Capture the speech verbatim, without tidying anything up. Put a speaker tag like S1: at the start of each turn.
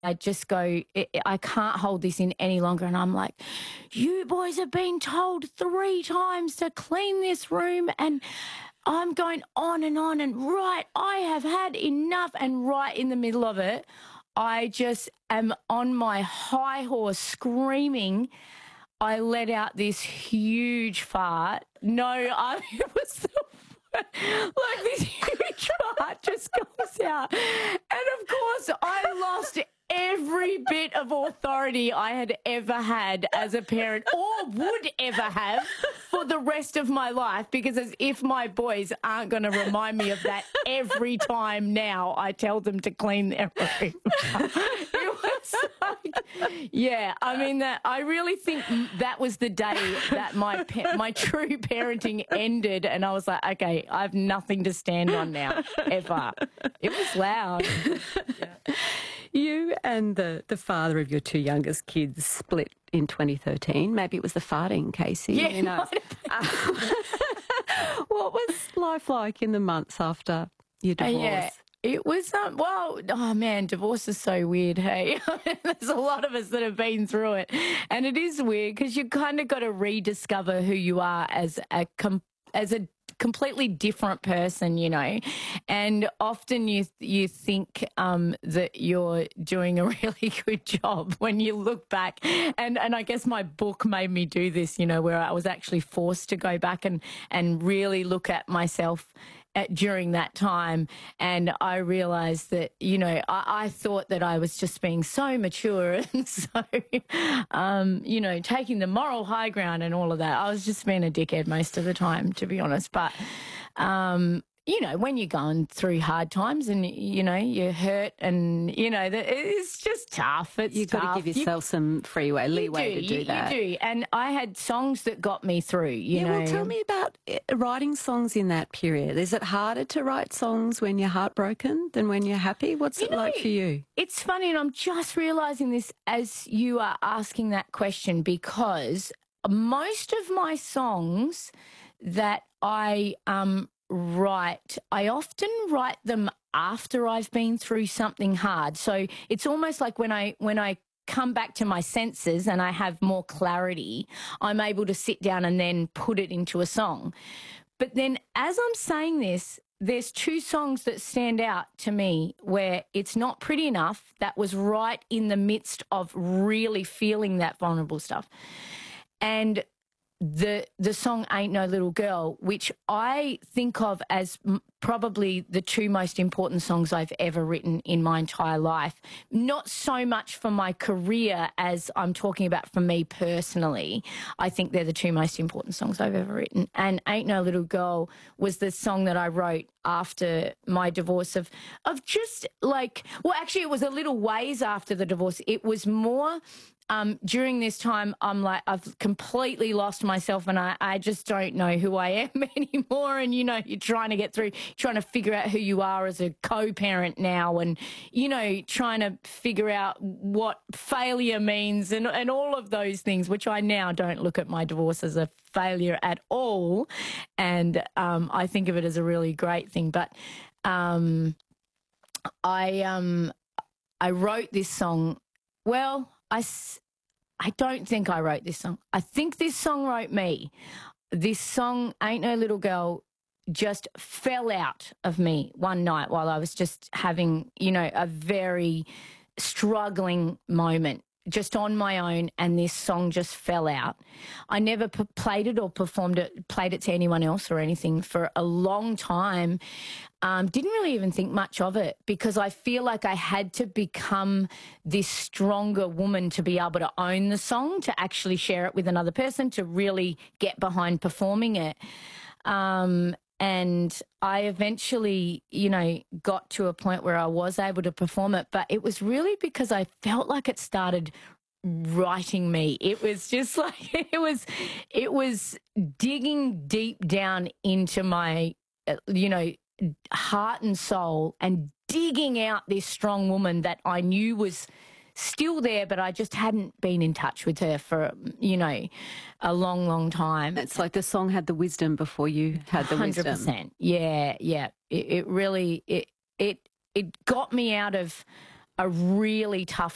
S1: I just go, I I can't hold this in any longer. And I'm like, you boys have been told three times to clean this room. And I'm going on and on. And right, I have had enough. And right in the middle of it, I just am on my high horse screaming. I let out this huge fart. No, I, it was the like this huge fart just comes out. And of course, I lost every bit of authority I had ever had as a parent or would ever have for the rest of my life, because as if my boys aren't going to remind me of that every time now I tell them to clean their room. It was like, yeah, I mean, that I really think that was the day that my pa- my true parenting ended, and I was like, okay, I have nothing to stand on now, ever. It was loud. Yeah.
S2: You and the, the father of your two youngest kids split in twenty thirteen. Maybe it was the farting, Casey.
S1: Yeah,
S2: you know. Um, what was life like in the months after your divorce?
S1: Uh, yeah. It was, um, well, oh man, divorce is so weird, hey? There's a lot of us that have been through it. And it is weird because you kind of got to rediscover who you are as a com- as a completely different person, you know. And often you you think um, that you're doing a really good job when you look back. And and I guess my book made me do this, you know, where I was actually forced to go back and, and really look at myself at, during that time. And I realised that, you know, I, I thought that I was just being so mature and so, um, you know, taking the moral high ground and all of that. I was just being a dickhead most of the time, to be honest. But, um, you know, when you're going through hard times and, you know, you're hurt and, you know, it's just tough. It's
S2: You've
S1: tough.
S2: got to give yourself you, some freeway, leeway
S1: do,
S2: to do
S1: you,
S2: that.
S1: You do. And I had songs that got me through, you
S2: yeah,
S1: know.
S2: Well, tell me about writing songs in that period. Is it harder to write songs when you're heartbroken than when you're happy? What's
S1: you
S2: it
S1: know,
S2: like for you?
S1: It's funny, and I'm just realising this as you are asking that question, because most of my songs that I um write, I often write them after I've been through something hard. So it's almost like when I when I come back to my senses and I have more clarity, I'm able to sit down and then put it into a song. But then as I'm saying this, there's two songs that stand out to me where it's not pretty enough. That was right in the midst of really feeling that vulnerable stuff. And the the song Ain't No Little Girl, which I think of as m- probably the two most important songs I've ever written in my entire life. Not so much for my career as I'm talking about for me personally. I think they're the two most important songs I've ever written. And Ain't No Little Girl was the song that I wrote after my divorce of of just like, well, actually it was a little ways after the divorce. It was more Um, during this time, I'm like, I've completely lost myself and I, I just don't know who I am anymore. And, you know, you're trying to get through, trying to figure out who you are as a co-parent now and, you know, trying to figure out what failure means and, and all of those things, which I now don't look at my divorce as a failure at all. And um, I think of it as a really great thing. But um, I, um, I wrote this song, well, I, I don't think I wrote this song. I think this song wrote me. This song, Ain't No Little Girl, just fell out of me one night while I was just having, you know, a very struggling moment just on my own, and this song just fell out. I never p- played it or performed it, played it to anyone else or anything for a long time. Um, didn't really even think much of it because I feel like I had to become this stronger woman to be able to own the song, to actually share it with another person, to really get behind performing it. Um, and I eventually, you know, got to a point where I was able to perform it, but it was really because I felt like it started writing me. It was just like, it was, it was digging deep down into my, you know, heart and soul and digging out this strong woman that I knew was still there, but I just hadn't been in touch with her for, you know, a long, long time.
S2: It's like the song had the wisdom before you had the
S1: one hundred percent.
S2: wisdom.
S1: Yeah, yeah. It, it really, it, it, it got me out of a really tough